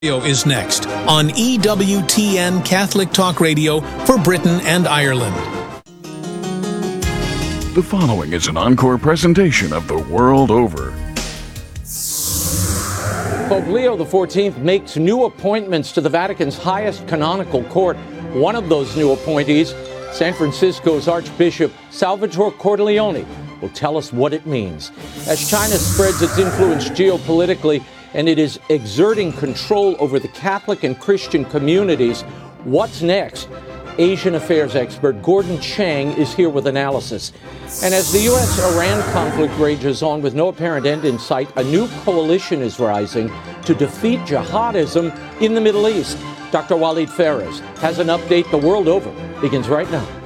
Is next on EWTN Catholic Talk Radio for Britain and Ireland. The following is an encore presentation of The World Over. Pope Leo XIV makes new appointments to the Vatican's highest canonical court. One of those new appointees, San Francisco's Archbishop Salvatore Cordileone, will tell us what it means. As China spreads its influence geopolitically, and it is exerting control over the Catholic and Christian communities, what's next? Asian affairs expert Gordon Chang is here with analysis. And as the U.S.-Iran conflict rages on with no apparent end in sight, a new coalition is rising to defeat jihadism in the Middle East. Dr. Walid Phares has an update. The World Over begins right now.